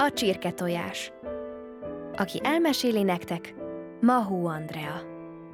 A csirketojás. Aki elmeséli nektek, Mahó Andrea.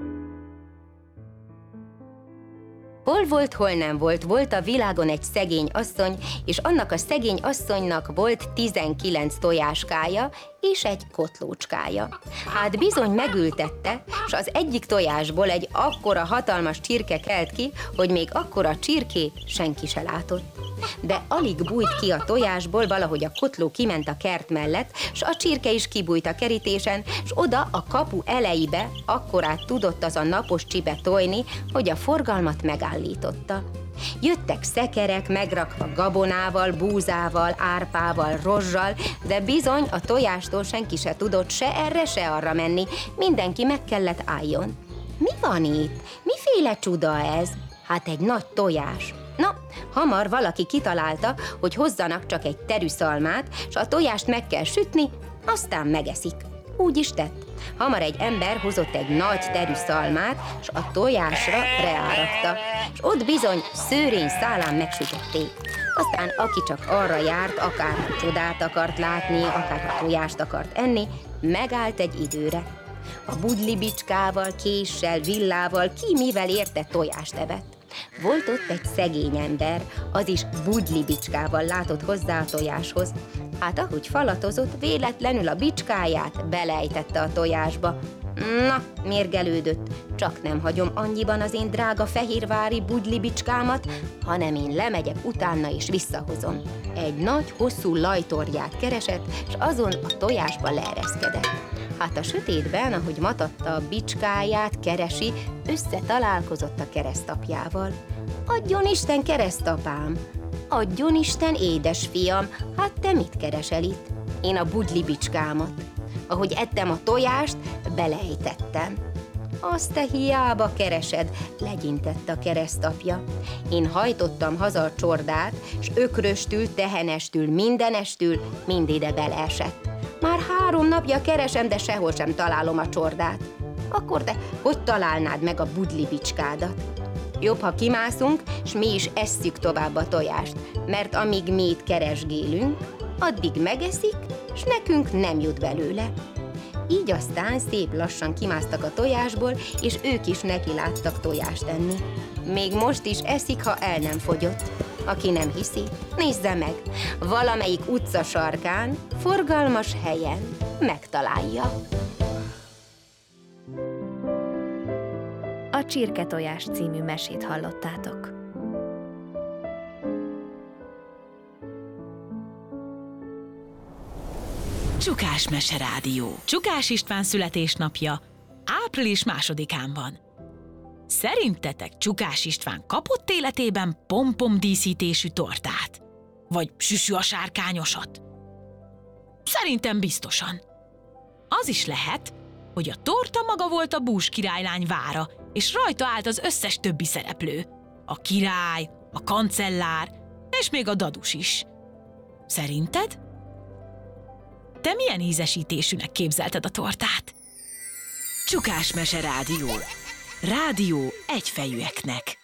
Hol volt, hol nem volt, volt a világon egy szegény asszony, és annak a szegény asszonynak volt 19 tojáskája és egy kotlócskája. Hát bizony megültette, s az egyik tojásból egy akkora hatalmas csirke kelt ki, hogy még akkora csirkét senki se látott. De alig bújt ki a tojásból, valahogy a kotló kiment a kert mellett, s a csirke is kibújt a kerítésen, s oda a kapu elejébe akkorát tudott az a napos csibe tojni, hogy a forgalmat megállította. Jöttek szekerek, megrakva gabonával, búzával, árpával, rozsal, de bizony a tojástól senki se tudott se erre, se arra menni, mindenki meg kellett álljon. Mi van itt? Miféle csuda ez? Hát egy nagy tojás. Na, hamar valaki kitalálta, hogy hozzanak csak egy terűszalmát, s a tojást meg kell sütni, aztán megeszik. Úgy is tett. Hamar egy ember hozott egy nagy terűszalmát, s a tojásra reárakta, s ott bizony szőrény szálán megsütötték. Aztán aki csak arra járt, akár ha csodát akart látni, akár ha tojást akart enni, megállt egy időre. A budlibicskával, késsel, villával, ki mivel érte tojást evett. Volt ott egy szegény ember, az is budlibicskával látott hozzá a tojáshoz. Hát ahogy falatozott, véletlenül a bicskáját belejtette a tojásba. Na, mérgelődött, csak nem hagyom annyiban az én drága fehérvári budlibicskámat, hanem én lemegyek utána és visszahozom. Egy nagy, hosszú lajtorját keresett, s azon a tojásba leereszkedett. Hát a sötétben, ahogy matatta a bicskáját, keresi, összetalálkozott a keresztapjával. Adjon Isten, keresztapám! Adjon Isten, édesfiam! Hát te mit keresel itt? Én a budlibicskámat. Ahogy ettem a tojást, belejtettem. Azt te hiába keresed, legyintett a keresztapja. Én hajtottam haza a csordát, s ökröstül, tehenestül, mindenestül mind ide beleesett. Már 3 napja keresem, de sehol sem találom a csordát. Akkor te hogy találnád meg a budlibicskádat? Jobb, ha kimászunk, s mi is esszük tovább a tojást, mert amíg mi itt keresgélünk, addig megeszik, s nekünk nem jut belőle. Így aztán szép lassan kimásztak a tojásból, és ők is neki láttak tojást enni. Még most is eszik, ha el nem fogyott. Aki nem hiszi, nézze meg, valamelyik utca sarkán, forgalmas helyen megtalálja. A Csirketojás című mesét hallottátok. Csukás Meserádió. Csukás István születésnapja április 2-án van. Szerintetek Csukás István kapott életében pompom-díszítésű tortát? Vagy süsű a sárkányosat? Szerintem biztosan. Az is lehet, hogy a torta maga volt a Bús királylány vára, és rajta állt az összes többi szereplő. A király, a kancellár, és még a dadus is. Szerinted? Te milyen ízesítésűnek képzelted a tortát? Csukás Meserádió. Rádió egyfejűeknek.